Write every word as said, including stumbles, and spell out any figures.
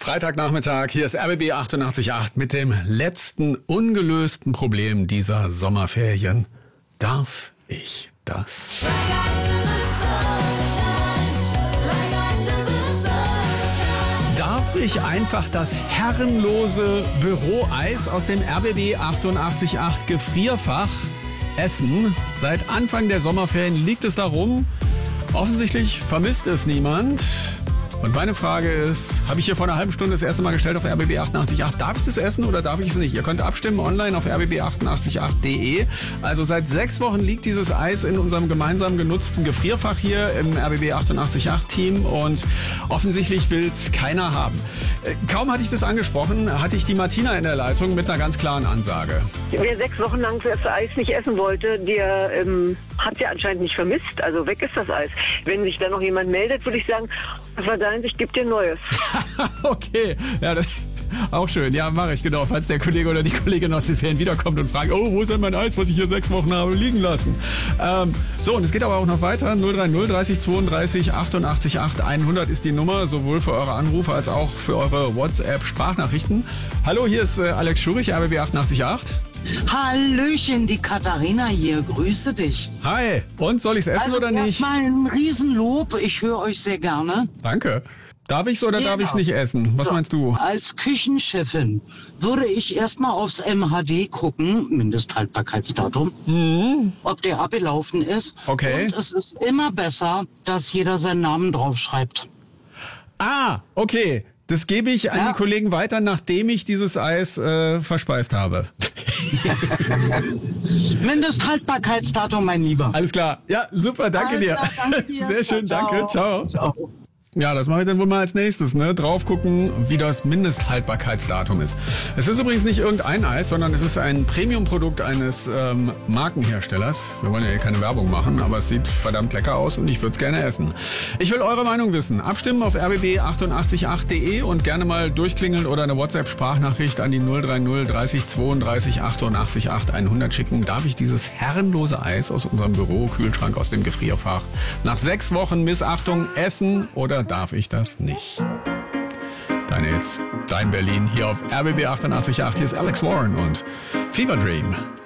Freitagnachmittag, hier ist R B B achtundachtzig Komma acht mit dem letzten ungelösten Problem dieser Sommerferien. Darf ich das? Darf ich einfach das herrenlose Büroeis aus dem R B B achtundachtzig Komma acht Gefrierfach essen? Seit Anfang der Sommerferien liegt es da rum. Offensichtlich vermisst es niemand. Und meine Frage ist, habe ich hier vor einer halben Stunde das erste Mal gestellt auf R B B achtundachtzig Komma acht. Darf ich das essen oder darf ich es nicht? Ihr könnt abstimmen online auf r b b achtundachtzig Komma acht punkt de. Also seit sechs Wochen liegt dieses Eis in unserem gemeinsam genutzten Gefrierfach hier im R B B achtundachtzig Komma acht Team und offensichtlich will es keiner haben. Kaum hatte ich das angesprochen, hatte ich die Martina in der Leitung mit einer ganz klaren Ansage. Wer sechs Wochen lang das Eis nicht essen wollte, der ähm, hat ja anscheinend nicht vermisst. Also weg ist das Eis. Wenn sich da noch jemand meldet, würde ich sagen, was war deins, ich gebe dir Neues. Okay, ja, das auch schön. Ja, mache ich, genau. Falls der Kollege oder die Kollegin aus den Ferien wiederkommt und fragt, oh, wo ist denn mein Eis, was ich hier sechs Wochen habe liegen lassen? Ähm, so, und es geht aber auch noch weiter. null drei null dreißig zweiunddreißig achtundachtzig acht hundert ist die Nummer, sowohl für eure Anrufe als auch für eure WhatsApp-Sprachnachrichten. Hallo, hier ist äh, Alex Schurich, R B B achtundachtzig Komma acht. Hallöchen, die Katharina hier, grüße dich. Hi, und soll ich es essen also oder nicht? Erstmal ein Riesenlob, ich höre euch sehr gerne. Danke. Darf ich es oder Genau. darf ich es nicht essen? Was so, meinst du? Als Küchenchefin würde ich erstmal aufs M H D gucken, Mindesthaltbarkeitsdatum, Mhm. ob der abgelaufen ist. Okay. Und es ist immer besser, dass jeder seinen Namen draufschreibt. Ah, okay. Das gebe ich an Ja. die Kollegen weiter, nachdem ich dieses Eis äh, verspeist habe. Mindesthaltbarkeitsdatum, mein Lieber. Alles klar. Ja, super, danke dir. Alles klar, danke dir. Sehr schön, Ciao, danke. Ciao. Ciao. Ja, das mache ich dann wohl mal als nächstes, ne? Drauf gucken, wie das Mindesthaltbarkeitsdatum ist. Es ist übrigens nicht irgendein Eis, sondern es ist ein Premium-Produkt eines ähm, Markenherstellers. Wir wollen ja hier keine Werbung machen, aber es sieht verdammt lecker aus und ich würde es gerne essen. Ich will eure Meinung wissen. Abstimmen auf r b b achtundachtzig Komma acht punkt de und gerne mal durchklingeln oder eine WhatsApp-Sprachnachricht an die null drei null dreißig zweiunddreißig achtundachtzig acht hundert schicken. Darf ich dieses herrenlose Eis aus unserem Büro-Kühlschrank aus dem Gefrierfach nach sechs Wochen Missachtung essen oder darf ich das nicht? Deine jetzt, dein Berlin hier auf R B B achtundachtzig Komma acht. Hier ist Alex Warren und Fever Dream.